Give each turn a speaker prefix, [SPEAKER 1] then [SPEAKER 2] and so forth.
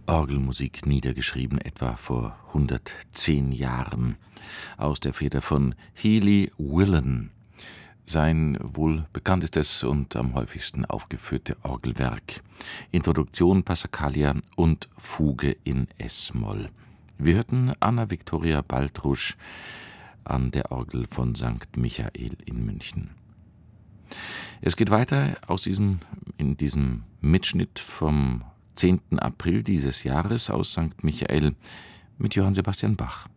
[SPEAKER 1] Orgelmusik niedergeschrieben, etwa vor 110 Jahren, aus der Feder von Healy Willan. Sein wohl bekanntestes und am häufigsten aufgeführte Orgelwerk. Introduktion, Passacaglia und Fuge in S-Moll. Wir hörten Anna Viktoria Baltrusch an der Orgel von St. Michael in München. Es geht weiter in diesem Mitschnitt vom 10. April dieses Jahres aus St. Michael mit Johann Sebastian Bach.